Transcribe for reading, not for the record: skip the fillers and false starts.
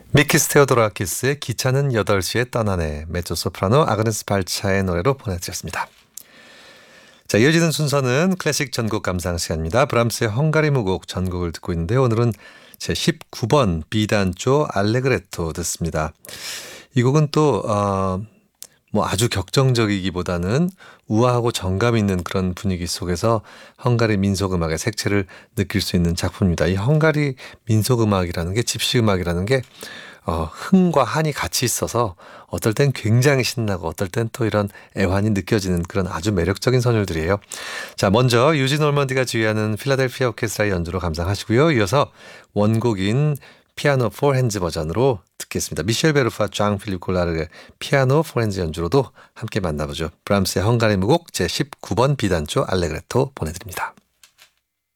미키스 테오도라키스의 기차는 8시에 떠나네, 메조소프라노 아그네스 발차의 노래로 보내드렸습니다. 자, 이어지는 순서는 클래식 전곡 감상 시간입니다. 브람스의 헝가리 무곡 전곡을 듣고 있는데 오늘은 제 19번 비단조 알레그레토 듣습니다. 이 곡은 또 아주 격정적이기보다는 우아하고 정감 있는 그런 분위기 속에서 헝가리 민속음악의 색채를 느낄 수 있는 작품입니다. 이 헝가리 민속음악이라는 게, 집시음악이라는 게 흥과 한이 같이 있어서 어떨 땐 굉장히 신나고 어떨 땐 또 이런 애환이 느껴지는 그런 아주 매력적인 선율들이에요. 자, 먼저 유진 올먼디가 지휘하는 필라델피아 오케스트라의 연주로 감상하시고요. 이어서 원곡인 피아노 4핸즈 버전으로 듣겠습니다. 미셸 베르파, 장 필립 골라르의 피아노 4핸즈 연주로도 함께 만나보죠. 브람스의 헝가리 무곡 제19번 비단조 알레그레토 보내드립니다.